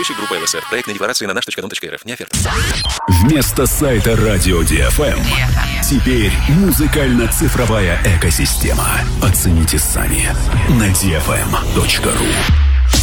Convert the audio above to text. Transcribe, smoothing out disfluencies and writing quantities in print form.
Застрахующая группа ЛСР. Проектная декларация на наш.дом.рф. Не оферта. Вместо сайта Radio DFM теперь музыкально-цифровая экосистема. Оцените сами на dfm.ru.